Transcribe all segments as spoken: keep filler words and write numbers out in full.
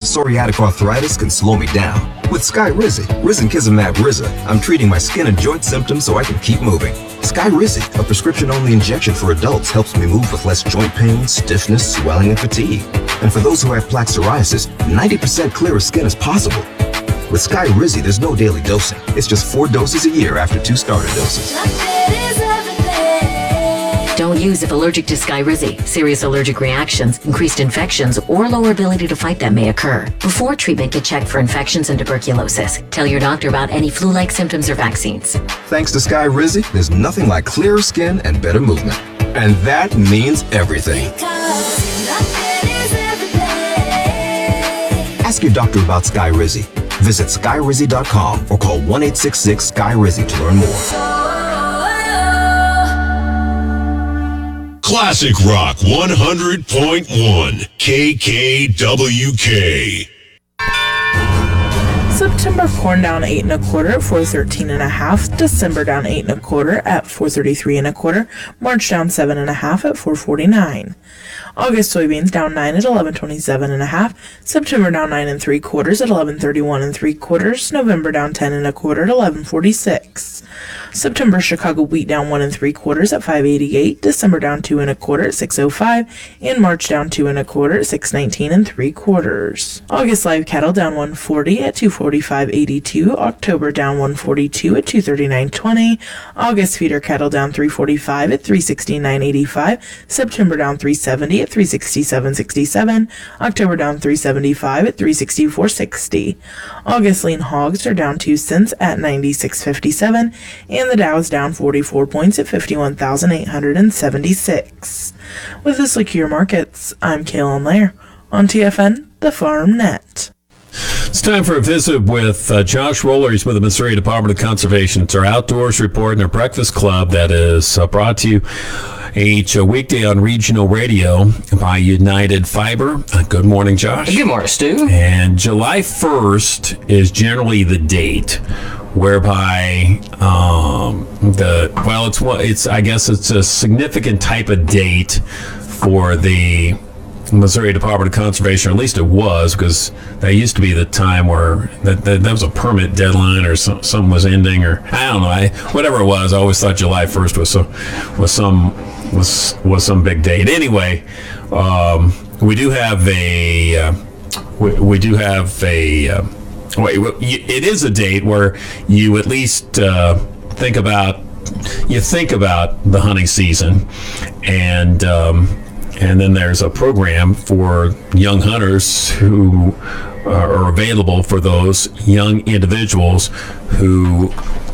Psoriatic arthritis can slow me down. With Skyrizi, risankizumab Riza, I'm treating my skin and joint symptoms so I can keep moving. Skyrizi, a prescription-only injection for adults, helps me move with less joint pain, stiffness, swelling, and fatigue. And for those who have plaque psoriasis, ninety percent clearer skin is possible. With Skyrizi, there's no daily dosing. It's just four doses a year after two starter doses. Don't use if allergic to Skyrizi. Serious allergic reactions, increased infections, or lower ability to fight them may occur. Before treatment, get checked for infections and tuberculosis. Tell your doctor about any flu-like symptoms or vaccines. Thanks to Skyrizi, there's nothing like clearer skin and better movement. And that means everything. Ask your doctor about Skyrizi. Visit Skyrizi dot com or call one eight six six Sky Rizi to learn more. Classic Rock one hundred point one K K W K. September corn down eight and a quarter at four thirteen and a half. December down eight and a quarter at four thirty-three and a quarter. March down seven and a half at four forty-nine. August soybeans down nine at eleven twenty-seven and a half. September down nine and three quarters at eleven thirty-one and three quarters. November down ten and a quarter at eleven forty-six. September Chicago wheat down one and three quarters at five eighty-eight. December down two and a quarter at six oh five, and March down two and a quarter at six nineteen and three quarters. August live cattle down one forty at two forty-five eighty-two. October down one forty-two at two thirty-nine twenty. August feeder cattle down three forty-five at three sixty-nine eighty-five. September down three seventy at three sixty-seven sixty-seven. October down three seventy-five at three sixty-four sixty. August lean hogs are down two cents at ninety-six fifty-seven, and the Dow is down forty-four points at fifty-one thousand eight hundred seventy-six. With this look at your markets, I'm Kaylin Lair on T F N, the Farm Net. It's time for a visit with uh, Josh Roller. He's with the Missouri Department of Conservation. It's our Outdoors Report and our Breakfast Club that is uh, brought to you each uh, weekday on regional radio by United Fiber. Uh, good morning, Josh. Good morning, Stu. And July first is generally the date whereby um, the well, it's it's I guess it's a significant type of date for the Missouri Department of Conservation, or at least it was, because that used to be the time where that, that, that was a permit deadline, or some, something was ending, or I don't know, I, whatever it was. I always thought July first was some was some was was some big date. Anyway, um, we do have a uh, we, we do have a uh, wait, it is a date where you at least uh, think about you think about the hunting season, and. Um, And then there's a program for young hunters who are available for those young individuals who,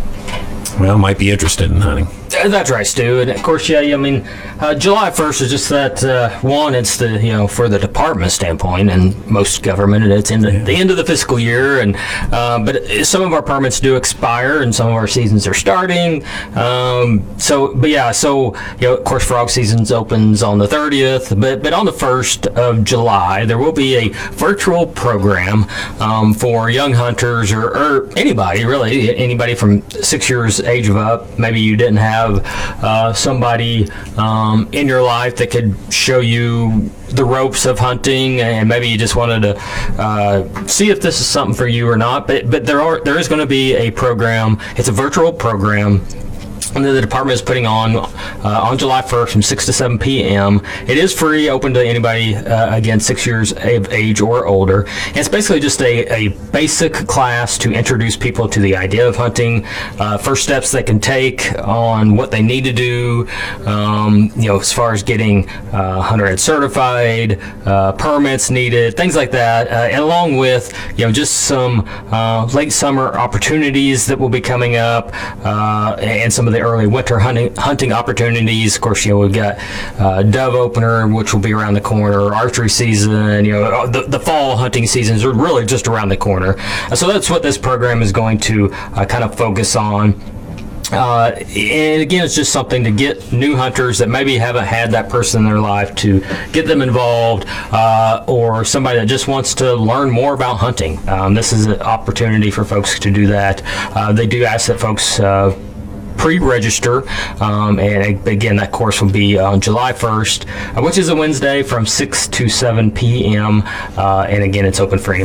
well, might be interested in hunting. That's right, Stu. And of course, yeah, I mean, uh, July first is just that, uh, one, it's the, you know, for the department standpoint, and most government, and it's in the, yeah. the end of the fiscal year. And uh, but some of our permits do expire, and some of our seasons are starting. Um, so, but yeah, so, you know, of course, frog seasons opens on the thirtieth, but, but on the first of July, there will be a virtual program um, for young hunters, or, or anybody, really, anybody from six years age of up. Maybe you didn't have uh, somebody um, in your life that could show you the ropes of hunting, and maybe you just wanted to uh, see if this is something for you or not. But but there are there is going to be a program. It's a virtual program that the department is putting on uh, on July first from six to seven p.m. It is free, open to anybody, uh, again, six years of age or older. And it's basically just a, a basic class to introduce people to the idea of hunting, uh, first steps they can take on what they need to do, um, you know, as far as getting uh, hunter ed certified, uh, permits needed, things like that, uh, and along with, you know, just some uh, late summer opportunities that will be coming up, uh, and some of the early winter hunting hunting opportunities. Of course, you know, we've got uh, dove opener, which will be around the corner, archery season, you know, the, the fall hunting seasons are really just around the corner. Uh, so that's what this program is going to uh, kind of focus on. Uh, and again, it's just something to get new hunters that maybe haven't had that person in their life, to get them involved, uh, or somebody that just wants to learn more about hunting. Um, this is an opportunity for folks to do that. Uh, they do ask that folks uh, pre-register, um, and again, that course will be on July first, uh, which is a Wednesday, from six to seven p.m. Uh, and again, it's open for anybody.